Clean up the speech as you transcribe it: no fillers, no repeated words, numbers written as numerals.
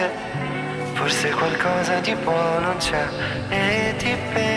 Forse qualcosa di buono c'è e ti penso.